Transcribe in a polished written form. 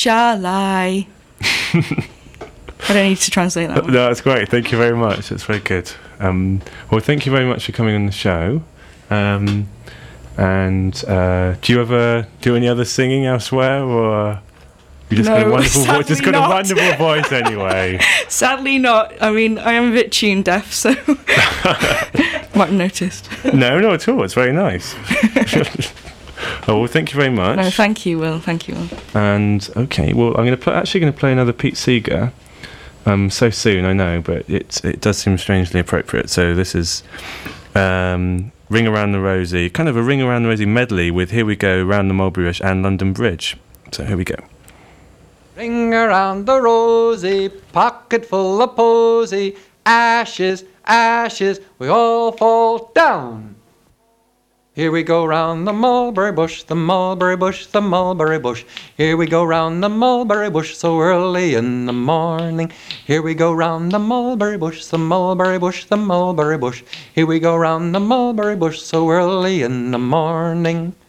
Shall I? I don't need to translate that one. No, that's great. Thank you very much. That's very good. Well, thank you very much for coming on the show. And do you ever do any other singing elsewhere, or you just got a wonderful voice? Just got a wonderful voice anyway. Sadly not. I mean, I am a bit tune deaf, so might have noticed. No, not at all. It's very nice. Oh, well, thank you very much. No, thank you, Will. Thank you, Will. And okay, well, I'm actually going to play another Pete Seeger. So soon, I know, but it does seem strangely appropriate. So this is Ring Around the Rosie, kind of a Ring Around the Rosie medley with Here We Go, Round the Mulberry Bush and London Bridge. So here we go. Ring around the rosy, pocket full of posy, ashes, ashes, we all fall down. Here we go round the mulberry bush, the mulberry bush, the mulberry bush. Here we go round the mulberry bush so early in the morning. Here we go round the mulberry bush, the mulberry bush, the mulberry bush. Here we go round the mulberry bush so early in the morning.